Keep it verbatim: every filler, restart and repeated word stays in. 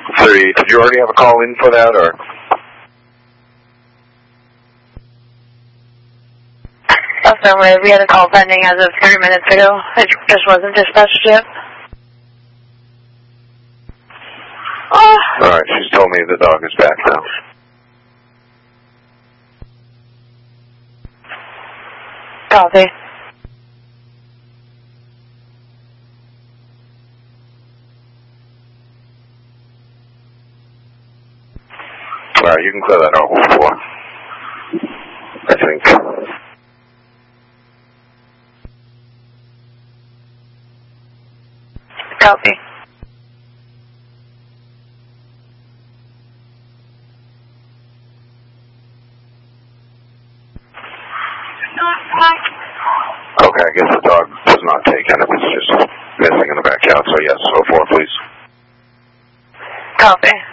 thirty, did you already have a call in for that, or? Affirmative. We had a call pending as of thirty minutes ago. It just wasn't dispatched yet. Oh. All right, she's told me the dog is back now. Copy. All right, you can clear that out before, I think. Copy. Okay, I guess the dog was not taken. It was just missing in the backyard. So yes, so forth, please. Copy.